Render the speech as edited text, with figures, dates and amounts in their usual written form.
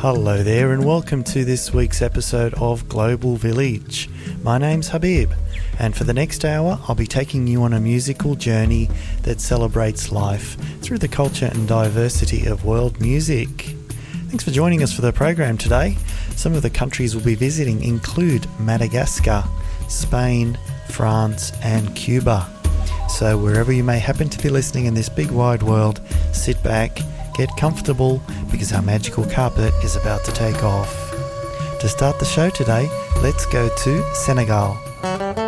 Hello there and welcome to this week's episode of Global Village. My name's Habib, and for the next hour I'll be taking you on a musical journey that celebrates life through the culture and diversity of world music. Thanks for joining us for the program today. Some of the countries we'll be visiting include Madagascar, Spain, France and Cuba. So wherever you may happen to be listening in this big wide world, sit back, get comfortable, because our magical carpet is about to take off. To start the show today, let's go to Senegal.